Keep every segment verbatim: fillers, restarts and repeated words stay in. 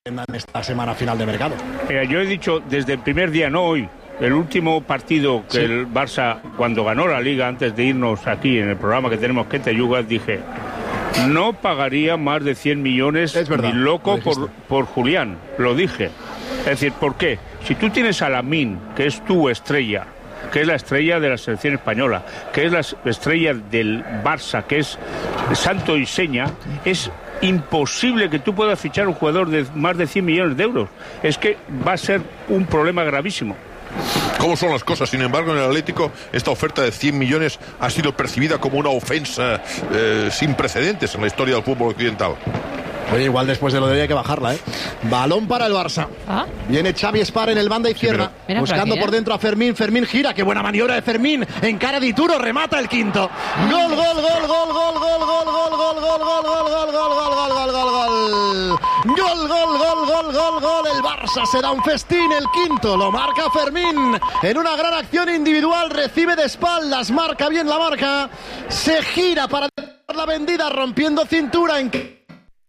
en esta semana final de mercado. Mira, yo he dicho desde el primer día, no hoy, el último partido que sí. el Barça, cuando ganó la Liga, antes de irnos aquí en el programa que tenemos que te yugas, dije, no pagaría más de cien millones es verdad, ni loco por, por Julián, lo dije. Es decir, ¿por qué? Si tú tienes a Lamine, que es tu estrella, que es la estrella de la selección española, que es la estrella del Barça, que es santo y seña, es imposible que tú puedas fichar un jugador de más de cien millones de euros. Es que va a ser un problema gravísimo. ¿Cómo son las cosas? Sin embargo, en el Atlético esta oferta de cien millones ha sido percibida como una ofensa eh, sin precedentes en la historia del fútbol occidental. Oye, igual después de lo de hoy hay que bajarla, ¿eh? Balón para el Barça. ¿Ah? Viene Xavi Espar en el banda izquierda, sí, pero... buscando por, por dentro a Fermín. Fermín gira, qué buena maniobra de Fermín. Encara Di Turo, remata el quinto. Gol, gol, gol, gol, gol, gol, gol, gol, gol, gol, gol, gol, gol, gol, gol, gol, gol, gol, gol. Gol, gol, gol, gol, gol, gol. El Barça se da un festín, el quinto. Lo marca Fermín. En una gran acción individual, recibe de espaldas, marca bien la marca. Se gira para la vendida, rompiendo cintura en...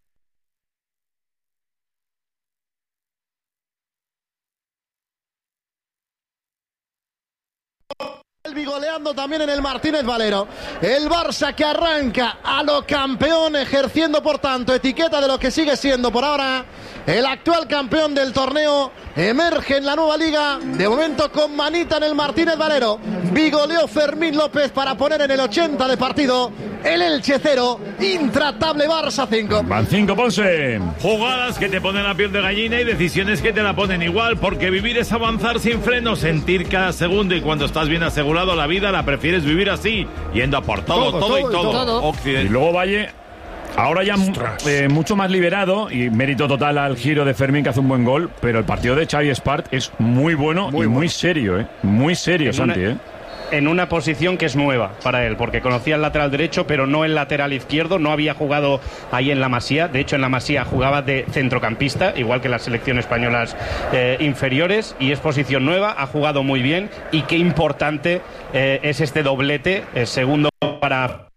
Vigoleando también en el Martínez Valero. El Barça que arranca a lo campeón, ejerciendo por tanto etiqueta de lo que sigue siendo por ahora el actual campeón del torneo. Emerge en la nueva liga, de momento con manita en el Martínez Valero. Vigoleó Fermín López para poner en el ochenta de partido el Elche cero, intratable Barça cinco. Van cinco, Ponce. Jugadas que te ponen la piel de gallina y decisiones que te la ponen igual, porque vivir es avanzar sin freno, sentir cada segundo, y cuando estás bien asegurado la vida la prefieres vivir así, yendo a por todo, todo, todo y todo. todo. Occidente. Y luego Valle, ahora ya eh, mucho más liberado, y mérito total al giro de Fermín, que hace un buen gol, pero el partido de Xavi Espart es muy bueno muy y bueno. muy serio, ¿eh? Muy serio, en Santi, una... ¿eh? En una posición que es nueva para él, porque conocía el lateral derecho, pero no el lateral izquierdo, no había jugado ahí en la Masía. De hecho, en la Masía jugaba de centrocampista, igual que las selecciones españolas eh, inferiores, y es posición nueva, ha jugado muy bien, y qué importante eh, es este doblete, eh, segundo para